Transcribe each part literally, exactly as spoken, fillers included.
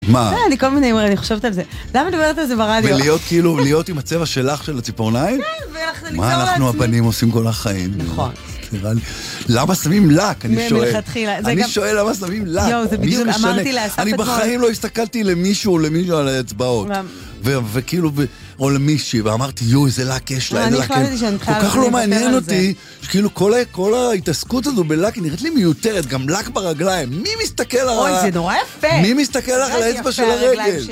מה? אני כל מיני, אני חושבת על זה. למה מדברת על זה ברדיו? ולהיות כאילו, להיות עם הצבע שלך של הציפורניים? כן, ולחזור לעצמי. מה אנחנו הבנים עושים כל החיים? נכון. למה שמים לק? אני שואל. מלכתחילה. אני שואל למה שמים לק. יואו, זה בדיוק, אמרתי לאסף אני אתמול. בחיים לא הסתכלתי למישהו או למישהו על האצבעות. וכאילו, או למישהי, ואמרתי, יואו, איזה לק יש לה, איזה לק. כל כך לא מעניין אותי, שכאילו כל ההתעסקות הזו בלק, היא נראית לי מיותרת, גם לק ברגליים. מי מסתכל על... אוי, זה נורא יפה. מי מסתכל לך על האצבע של הרגל?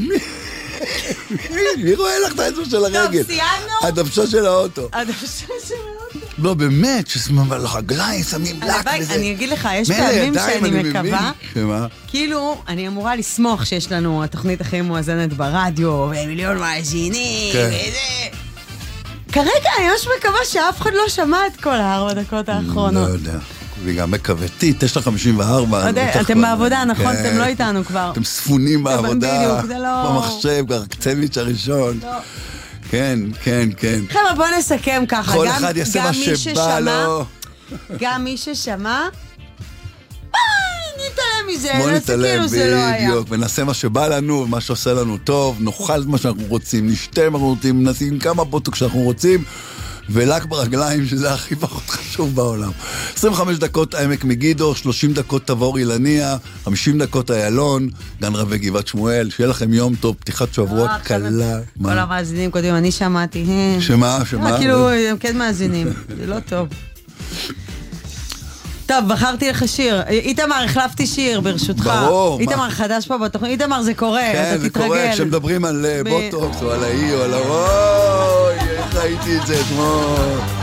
מי רואה לך את האצבע של הרגל? טוב, סיימנו? הדוושה של האוטו. הדוושה של האוטו. לא, באמת, שרגליים שמים לק וזה. אני אגיד לך, יש פעמים שאני מקווה, שמה? כאילו, אני אמורה לסמוך שיש לנו התוכנית הכי מואזנת ברדיו, ומיליון מאזינים, וזה... כרגע אני ממש מקווה שאף אחד לא שמע את כל הארבע דקות האחרונות. לא יודע. וגם מקוותי, תשע חמישים וארבע. אתם בעבודה, נכון? אתם לא איתנו כבר. אתם ספונים בעבודה. בדיוק, זה לא... במחשב, הקצביץ' הראשון. לא. כן, כן, כן. חבר'ה, בוא נסכם ככה. כל אחד יעשה מה שבא לו. גם מי ששמע, נתעלם מזה, בוא נתעלם, בדיוק, ונעשה מה שבא לנו, מה שעושה לנו טוב, נאכל מה שאנחנו רוצים, נשתה מה שאנחנו רוצים, נשים כמה בוטוק שאנחנו רוצים, ולק ברגליים, שזה הכי פחות חשוב בעולם. עשרים וחמש דקות העמק מגידו, שלושים דקות תבור אילניה, חמישים דקות איילון, גן רבי גבעת שמואל. שיהיה לכם יום טוב, פתיחת שבועות קלה. כל המאזינים קודם, אני שמעתי. שמה? שמה? כאילו, הם כן מאזינים, זה לא טוב. טוב, בחרתי לך שיר. איתמר, החלפתי שיר, ברשותך. ברור. איתמר חדש פה בתוכנית. איתמר, זה קורה, כן, אתה זה תתרגל. קורה, כשמדברים על בוטוקס או על האי או על הוואי, איך ראיתי את זה אתמול.